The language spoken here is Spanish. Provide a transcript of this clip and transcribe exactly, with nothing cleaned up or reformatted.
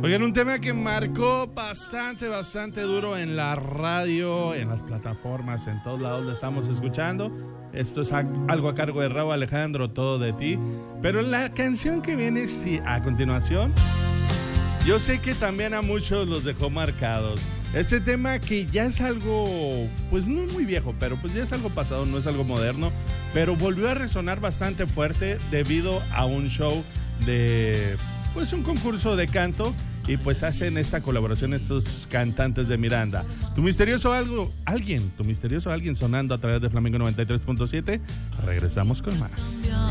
Oigan, un tema que marcó bastante, bastante duro en la radio, en las plataformas, en todos lados lo estamos escuchando. Esto es algo a cargo de Rauw Alejandro, Todo de Ti. Pero la canción que viene sí, a continuación, yo sé que también a muchos los dejó marcados. Este tema que ya es algo, pues no muy viejo, pero pues ya es algo pasado, no es algo moderno, pero volvió a resonar bastante fuerte debido a un show de, pues un concurso de canto, y pues hacen esta colaboración estos cantantes de Miranda. Tu misterioso algo, alguien, tu misterioso alguien sonando a través de Flamenco noventa y tres punto siete. Regresamos con más.